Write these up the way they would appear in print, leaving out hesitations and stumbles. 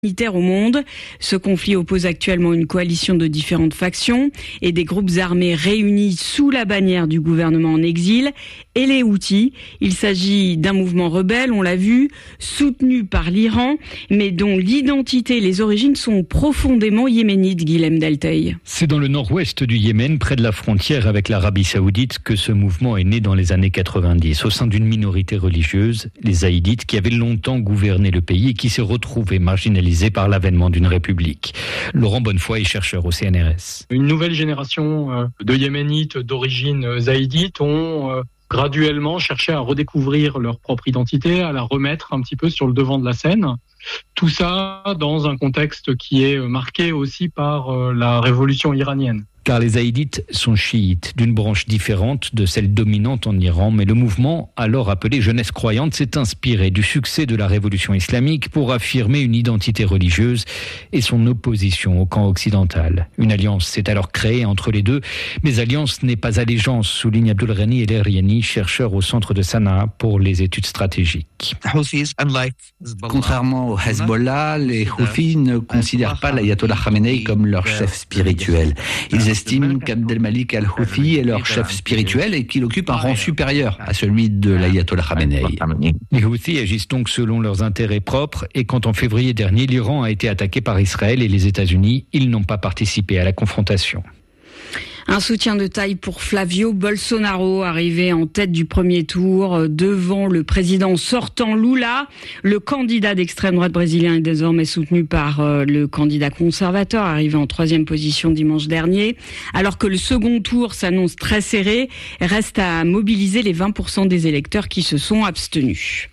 Militaire au monde. Ce conflit oppose actuellement une coalition de différentes factions et des groupes armés réunis sous la bannière du gouvernement en exil et les Houthis. Il s'agit d'un mouvement rebelle, on l'a vu, soutenu par l'Iran, mais dont l'identité et les origines sont profondément yéménites, Guilhem Delteil. C'est dans le nord-ouest du Yémen, près de la frontière avec l'Arabie Saoudite, que ce mouvement est né dans les années 90, au sein d'une minorité religieuse, les Zaïdites, qui avaient longtemps gouverné le pays et qui s'est retrouvé marginalisé par l'avènement d'une république. Laurent Bonnefoy est chercheur au CNRS. Une nouvelle génération de Yéménites d'origine zaïdite ont graduellement cherché à redécouvrir leur propre identité, à la remettre un petit peu sur le devant de la scène. Tout ça dans un contexte qui est marqué aussi par la révolution iranienne. Car les Zaïdites sont chiites, d'une branche différente de celle dominante en Iran, mais le mouvement, alors appelé Jeunesse croyante, s'est inspiré du succès de la révolution islamique pour affirmer une identité religieuse et son opposition au camp occidental. Une alliance s'est alors créée entre les deux, mais alliance n'est pas allégeance, souligne Abdulghani El-Eriani, chercheur au centre de Sanaa pour les études stratégiques. Contrairement au Hezbollah, les Houthis ne considèrent pas l'ayatollah Khamenei comme leur chef spirituel. Ils estiment qu'Abdelmalik al-Houthi est leur chef spirituel et qu'il occupe un rang supérieur à celui de l'ayatollah Khamenei. Les Houthis agissent donc selon leurs intérêts propres et quand en février dernier, l'Iran a été attaqué par Israël et les États-Unis, ils n'ont pas participé à la confrontation. Un soutien de taille pour Flavio Bolsonaro, arrivé en tête du premier tour devant le président sortant Lula. Le candidat d'extrême droite brésilien est désormais soutenu par le candidat conservateur, arrivé en 3e position dimanche dernier. Alors que le second tour s'annonce très serré, reste à mobiliser les 20% des électeurs qui se sont abstenus.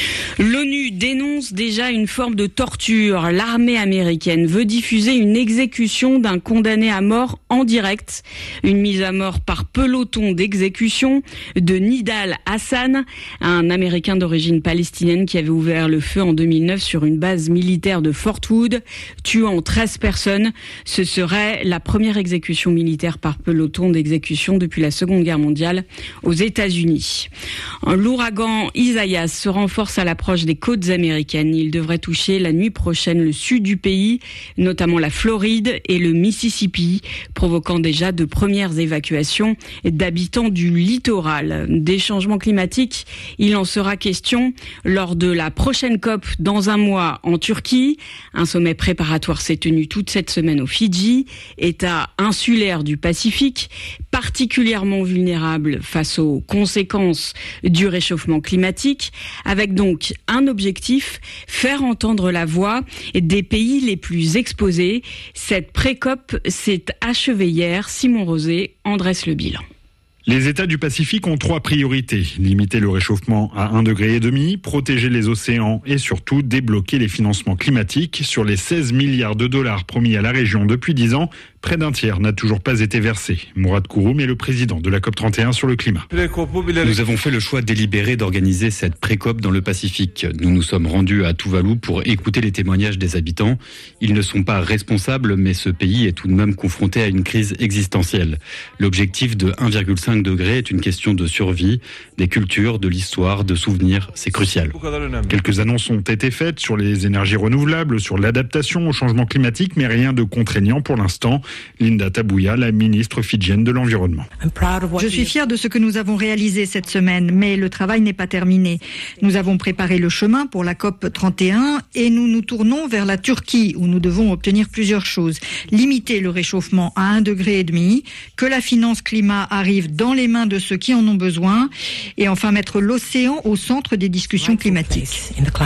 L'ONU dénonce déjà une forme de torture. L'armée américaine veut diffuser une exécution d'un condamné à mort en direct. Une mise à mort par peloton d'exécution de Nidal Hassan, un Américain d'origine palestinienne qui avait ouvert le feu en 2009 sur une base militaire de Fort Hood, tuant 13 personnes. Ce serait la première exécution militaire par peloton d'exécution depuis la Seconde Guerre mondiale aux États-Unis. L'ouragan Isaias se renforce à l'approche des côtes américaines. Il devrait toucher la nuit prochaine le sud du pays, notamment la Floride et le Mississippi, provoquant déjà de premières évacuations d'habitants du littoral. Des changements climatiques, il en sera question lors de la prochaine COP dans un mois en Turquie. Un sommet préparatoire s'est tenu toute cette semaine aux Fidji, État insulaire du Pacifique, particulièrement vulnérable face aux conséquences du réchauffement climatique, avec donc un objectif, faire entendre la voix des pays les plus exposés. Cette pré-COP s'est achevée hier. Simon Rosé en dresse le bilan. Les États du Pacifique ont 3 priorités. Limiter le réchauffement à 1,5 degré, protéger les océans et surtout débloquer les financements climatiques. Sur les 16 milliards de dollars promis à la région depuis 10 ans, près d'un tiers n'a toujours pas été versé. Mourad Kouroum est le président de la COP31 sur le climat. Nous avons fait le choix délibéré d'organiser cette pré-COP dans le Pacifique. Nous nous sommes rendus à Tuvalu pour écouter les témoignages des habitants. Ils ne sont pas responsables, mais ce pays est tout de même confronté à une crise existentielle. L'objectif de 1,5 degré est une question de survie, des cultures, de l'histoire, de souvenirs. C'est crucial. Quelques annonces ont été faites sur les énergies renouvelables, sur l'adaptation au changement climatique, mais rien de contraignant pour l'instant. Linda Tabouya, la ministre fidjienne de l'Environnement. Je suis fière de ce que nous avons réalisé cette semaine, mais le travail n'est pas terminé. Nous avons préparé le chemin pour la COP 31 et nous nous tournons vers la Turquie où nous devons obtenir plusieurs choses. Limiter le réchauffement à 1,5 degré, que la finance climat arrive dans les mains de ceux qui en ont besoin et enfin mettre l'océan au centre des discussions climatiques.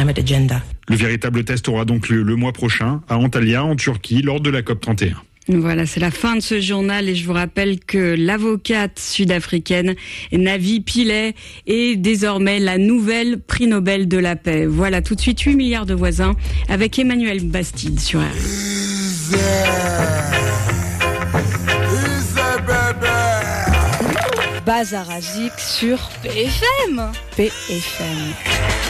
Le véritable test aura donc lieu le mois prochain à Antalya, en Turquie, lors de la COP 31. Voilà, c'est la fin de ce journal et je vous rappelle que l'avocate sud-africaine Navi Pillay est désormais la nouvelle prix Nobel de la paix. Voilà, tout de suite 8 milliards de voisins avec Emmanuel Bastide sur RFI. Bazar Azik sur PFM.